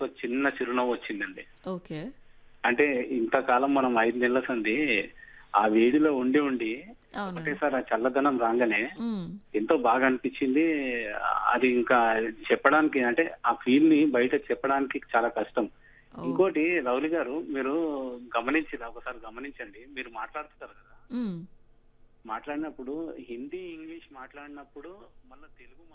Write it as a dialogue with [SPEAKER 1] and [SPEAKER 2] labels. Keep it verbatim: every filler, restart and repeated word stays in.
[SPEAKER 1] ఒక చిన్న చిరునవ్వు వచ్చిందండి.
[SPEAKER 2] ఓకే.
[SPEAKER 1] అంటే ఇంతకాలం మనం ఐదు నెలల సంది ఆ వేడిలో ఉండి ఉండి
[SPEAKER 2] అవును.
[SPEAKER 1] ఒకటేసారి ఆ చల్లదనం రాంగానే
[SPEAKER 2] హ్మ్.
[SPEAKER 1] ఎంతో బాగా అనిపించింది. అది ఇంకా చెప్పడానికి అంటే ఆ ఫీల్ ని బయట చెప్పడానికి చాలా కష్టం.
[SPEAKER 2] ఓహ్!
[SPEAKER 1] ఇంకోటి లవ్లీ గారు మీరు గమనించిరా ఒకసారి గమనించండి. మీరు మాట్లాడుతుంటారు కదా!
[SPEAKER 2] హ్మ్.
[SPEAKER 1] మాట్లాడినప్పుడు హిందీ, ఇంగ్లీష్ మాట్లాడినప్పుడు మళ్ళా తెలుగు